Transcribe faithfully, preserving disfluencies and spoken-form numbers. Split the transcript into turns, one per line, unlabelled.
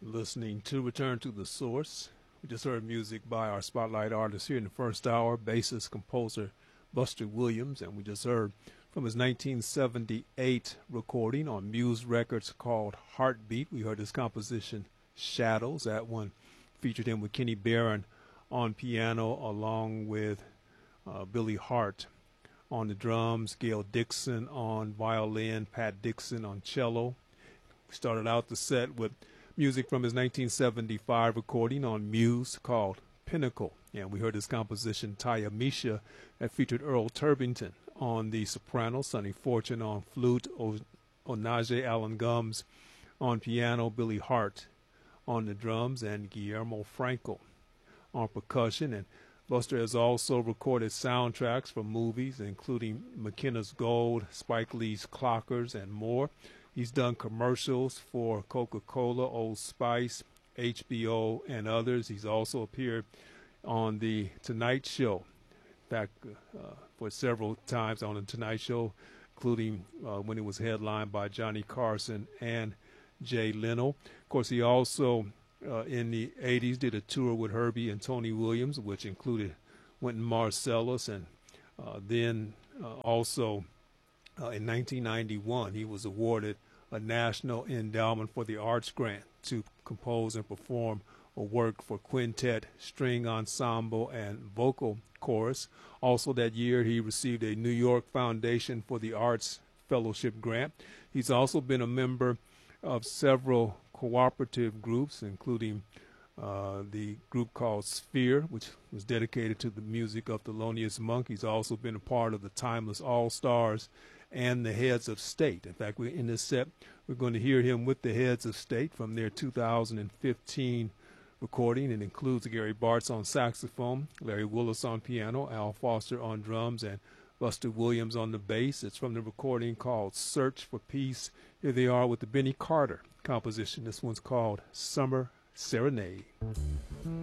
Listening to Return to the Source. We just heard music by our spotlight artist here in the first hour, bassist composer Buster Williams, and we just heard from his nineteen seventy-eight recording on Muse Records called Heartbeat. We heard his composition Shadows. That one featured him with Kenny Barron on piano, along with uh, Billy Hart on the drums, Gail Dixon on violin, Pat Dixon on cello. We started out the set with music from his nineteen seventy-five recording on Muse called Pinnacle. And we heard his composition Taya Misha that featured Earl Turbington on the soprano, Sonny Fortune on flute, o- Onaje Allen Gums on piano, Billy Hart on the drums, and Guillermo Franco on percussion. And Buster has also recorded soundtracks for movies, including McKenna's Gold, Spike Lee's Clockers, and more. He's done commercials for Coca-Cola, Old Spice, H B O, and others. He's also appeared on The Tonight Show, in fact, uh, for several times on The Tonight Show, including uh, when it was headlined by Johnny Carson and Jay Leno. Of course, he also, uh, in the eighties, did a tour with Herbie and Tony Williams, which included Wynton Marsalis, and uh, then uh, also Uh, in nineteen ninety-one, he was awarded a National Endowment for the Arts grant to compose and perform a work for quintet, string ensemble, and vocal chorus. Also that year, he received a New York Foundation for the Arts Fellowship grant. He's also been a member of several cooperative groups, including uh, the group called Sphere, which was dedicated to the music of Thelonious Monk. He's also been a part of the Timeless All-Stars and the Heads of State. In fact, we're in this set, we're going to hear him with the Heads of State from their two thousand fifteen recording. It includes Gary Bartz on saxophone, Larry Willis on piano, Al Foster on drums, and Buster Williams on the bass. It's from the recording called Search for Peace. Here they are with the Benny Carter composition. This one's called Summer Serenade.